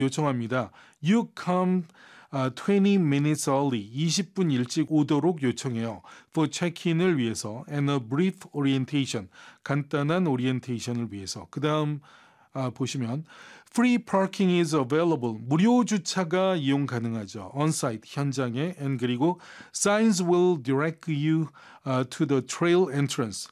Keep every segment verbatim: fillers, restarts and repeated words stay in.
요청합니다. You come uh, twenty minutes early. 이십 분 일찍 오도록 요청해요. For check-in을 위해서 and a brief orientation. 간단한 오리엔테이션을 위해서. 그 다음 아, 보시면 Free parking is available. 무료 주차가 이용 가능하죠. On-site, 현장에. And 그리고 Signs will direct you uh, to the trail entrance.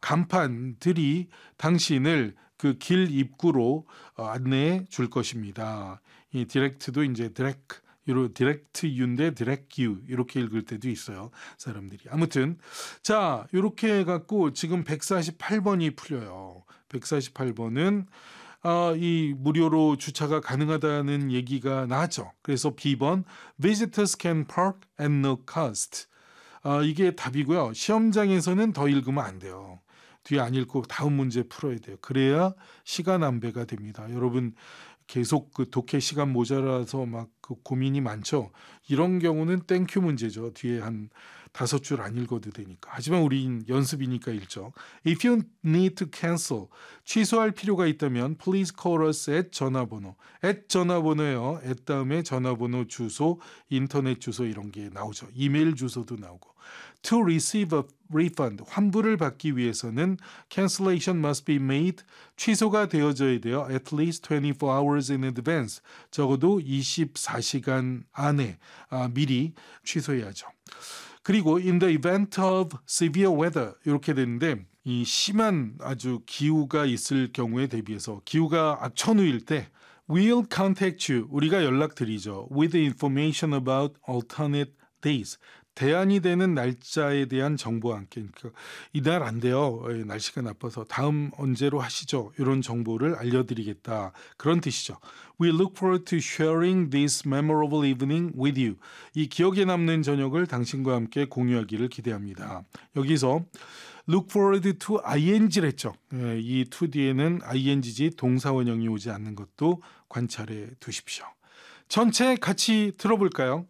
간판들이 당신을 그 길 입구로 어, 안내해 줄 것입니다. 이 디렉트도 이제 디렉트, 이로 디렉트 유인데 디렉트 유 이렇게 읽을 때도 있어요. 사람들이. 아무튼 자, 이렇게 해갖고 지금 백사십팔 번이 풀려요. 백사십팔 번은 아, 이 무료로 주차가 가능하다는 얘기가 나왔죠. 그래서 B번 Visitors can park at no cost. 아, 이게 답이고요. 시험장에서는 더 읽으면 안 돼요. 뒤에 안 읽고 다음 문제 풀어야 돼요. 그래야 시간 안배가 됩니다. 여러분 계속 그 독해 시간 모자라서 막 그 고민이 많죠. 이런 경우는 땡큐 문제죠. 뒤에 한 다섯 줄 안 읽어도 되니까. 하지만 우린 연습이니까 읽죠. If you need to cancel, 취소할 필요가 있다면 please call us at 전화번호. at 전화번호예요. at 다음에 전화번호, 주소, 인터넷 주소 이런 게 나오죠. 이메일 주소도 나오고. To receive a refund, 환불을 받기 위해서는 cancellation must be made, 취소가 되어져야 돼요. At least twenty-four hours in advance, 적어도 이십사 시간 안에 아, 미리 취소해야죠. 그리고 in the event of severe weather 이렇게 되는데 이 심한 아주 기후가 있을 경우에 대비해서 기후가 악천후일 때 we'll contact you, 우리가 연락드리죠. with information about alternate days, 대안이 되는 날짜에 대한 정보와 함께 그러니까 이날 안 돼요. 날씨가 나빠서 다음 언제로 하시죠. 이런 정보를 알려드리겠다. 그런 뜻이죠. We look forward to sharing this memorable evening with you. 이 기억에 남는 저녁을 당신과 함께 공유하기를 기대합니다. 여기서 look forward to ing를 했죠. 이 to 뒤에는 ing지 동사원형이 오지 않는 것도 관찰해 두십시오. 전체 같이 들어볼까요?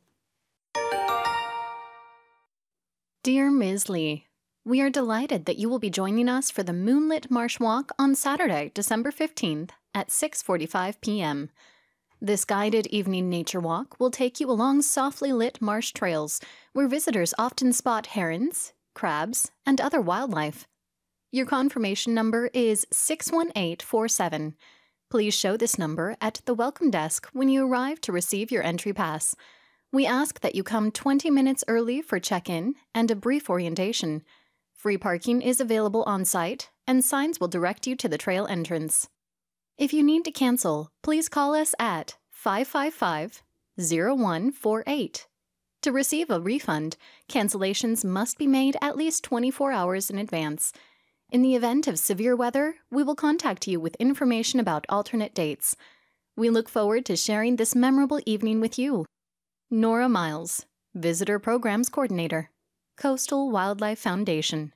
Dear Miz Lee, we are delighted that you will be joining us for the Moonlit Marsh Walk on Saturday, December fifteenth at six forty-five p.m. This guided evening nature walk will take you along softly lit marsh trails where visitors often spot herons, crabs, and other wildlife. Your confirmation number is six one eight four seven. Please show this number at the welcome desk when you arrive to receive your entry pass. We ask that you come twenty minutes early for check-in and a brief orientation. Free parking is available on site, and signs will direct you to the trail entrance. If you need to cancel, please call us at five five five, zero one four eight. To receive a refund, cancellations must be made at least twenty-four hours in advance. In the event of severe weather, we will contact you with information about alternate dates. We look forward to sharing this memorable evening with you. Nora Miles, Visitor Programs Coordinator, Coastal Wildlife Foundation.